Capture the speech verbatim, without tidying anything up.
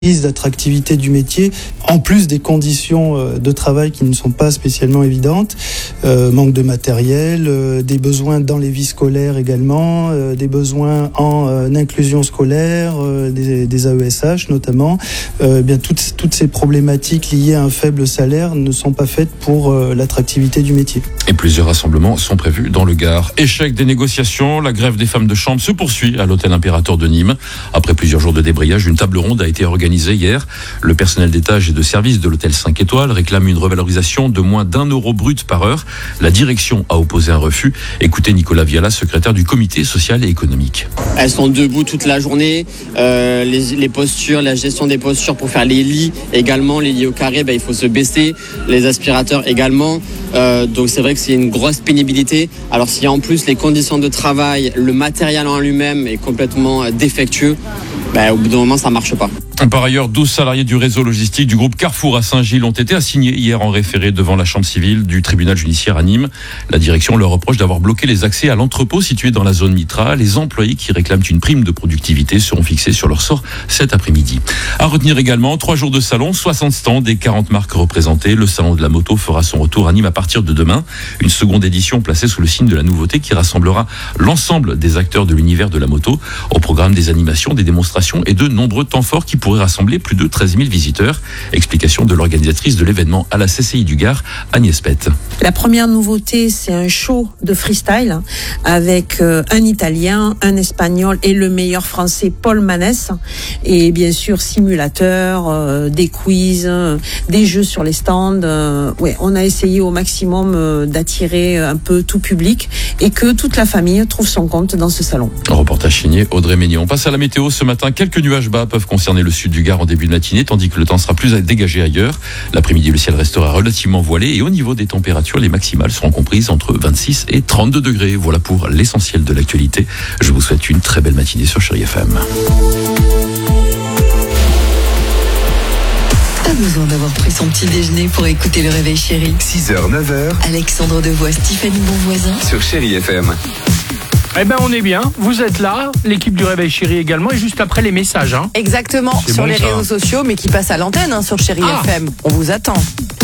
d'attractivité du métier, en plus des conditions de travail qui ne sont pas spécialement évidentes, euh, manque de matériel, euh, des besoins dans les vies scolaires également, euh, des besoins en euh, inclusion scolaire, euh, des, des A E S H notamment. Euh, eh bien toutes, toutes ces problématiques liées à un faible salaire ne sont pas faites pour euh, l'attractivité du métier. Et plusieurs rassemblements sont prévus dans le Gard. Échec des négociations, la grève des femmes de chambre se poursuit à l'hôtel Impérator de Nîmes. Après plusieurs jours de débrayage, une table ronde a été organisée hier. Le personnel d'étage et de service de l'hôtel cinq étoiles réclame une revalorisation de moins d'un euro brut par heure. La direction a opposé un refus. Écoutez Nicolas Viala, secrétaire du comité social et économique. Elles sont debout toute la journée. Euh, les, les postures, la gestion des postures pour faire les lits également, les lits au carré, ben, il faut se baisser. Les aspirateurs également. Euh, donc c'est vrai que c'est une grosse pénibilité. Alors s'il y a en plus les conditions de travail, le matériel en lui-même est complètement défectueux, ben, au bout d'un moment ça marche pas. Par ailleurs, douze salariés du réseau logistique du groupe Carrefour à Saint-Gilles ont été assignés hier en référé devant la chambre civile du tribunal judiciaire à Nîmes. La direction leur reproche d'avoir bloqué les accès à l'entrepôt situé dans la zone Mitra. Les employés qui réclament une prime de productivité seront fixés sur leur sort cet après-midi. À retenir également, trois jours de salon, soixante stands et quarante marques représentées. Le salon de la moto fera son retour à Nîmes à partir de demain. Une seconde édition placée sous le signe de la nouveauté qui rassemblera l'ensemble des acteurs de l'univers de la moto. Au programme des animations, des démonstrations et de nombreux temps forts qui pourraient rassembler plus de treize mille visiteurs. Explication de l'organisatrice de l'événement à la C C I du Gard, Agnès Pett. La première nouveauté, c'est un show de freestyle avec euh, un Italien, un Espagnol et le meilleur Français, Paul Manès. Et bien sûr, simulateur, euh, des quiz, euh, des jeux sur les stands. Euh, ouais, on a essayé au maximum euh, d'attirer un peu tout public et que toute la famille trouve son compte dans ce salon. Reportage signé Audrey Ménion. On passe à la météo ce matin. Quelques nuages bas peuvent concerner le sud du Gard en début de matinée, tandis que le temps sera plus dégagé ailleurs. L'après-midi, le ciel restera relativement voilé et au niveau des températures, les maximales seront comprises entre vingt-six et trente-deux degrés. Voilà pour l'essentiel de l'actualité. Je vous souhaite une très belle matinée sur Chérie F M. Pas besoin d'avoir pris son petit déjeuner pour écouter le Réveil Chéri. six heures, neuf heures. Alexandre Devois, Stéphanie Bonvoisin. Sur Chérie F M. Eh ben on est bien, vous êtes là, l'équipe du Réveil Chéri également, et juste après les messages. Hein. Exactement, C'est sur bon, les ça. réseaux sociaux, mais qui passent à l'antenne hein, sur Chéri Ah. F M. On vous attend.